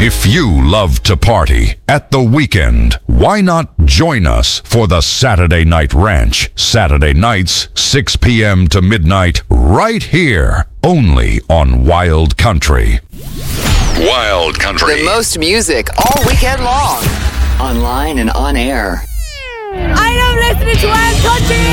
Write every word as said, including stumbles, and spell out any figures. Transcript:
If you love to party at the weekend, why not join us for the Saturday Night Ranch? Saturday nights, six p.m. to midnight, right here, only on Wild Country. Wild Country. The most music all weekend long. Online and on air. I am listening to Wild Country!